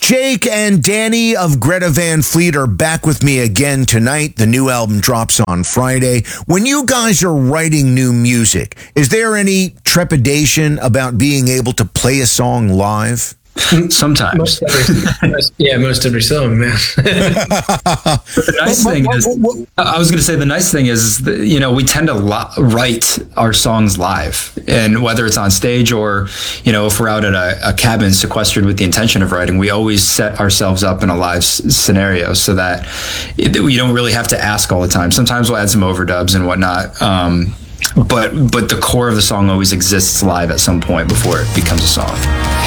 Jake and Danny of Greta Van Fleet are back with me again tonight. The new album drops on Friday. When you guys are writing new music, is there any trepidation about being able to play a song live? Sometimes. Most every song, man. But the nice thing is, I was going to say, the nice thing is that, we tend to write our songs live, and whether it's on stage or, if we're out at a cabin sequestered with the intention of writing, we always set ourselves up in a live scenario so that we don't really have to ask all the time. Sometimes we'll add some overdubs and whatnot. But the core of the song always exists live at some point before it becomes a song.